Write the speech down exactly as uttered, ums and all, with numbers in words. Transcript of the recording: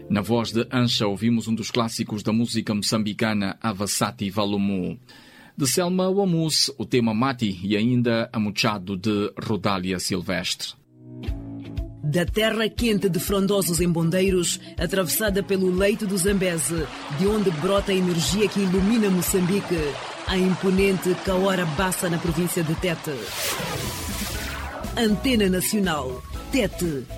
Na voz de Ancha ouvimos um dos clássicos da música moçambicana, Avasati Valumu. De Selma Wamus, o tema Mati e ainda Amuchado de Rodália Silvestre. Da terra quente de frondosos embondeiros, atravessada pelo leito do Zambeze, de onde brota a energia que ilumina Moçambique, a imponente Kaora Bassa na província de Tete. Antena Nacional, Tete.